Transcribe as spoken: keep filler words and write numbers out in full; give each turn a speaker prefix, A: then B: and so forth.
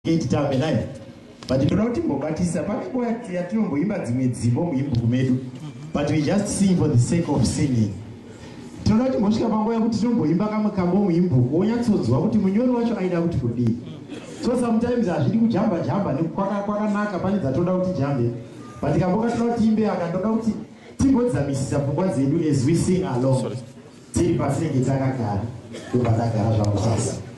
A: eight time nine. But you know but it's a part where but we just sing for the sake of singing. Tunoti moshika pango yakuti tinomboimba kamukambo muimbo wonyatsodzwa kuti munyori wacho aida kuti kudii. So sometimes azvidi kujamba jamba nekwaka kwakanaka pane dzatoda kuti jambe. But kamboka tinoti imbe akandoda kuti timbodzamisisa pfungwa dzedu as we sing along. Tiri pasenge takagara. Tobva tagara zvamusasa.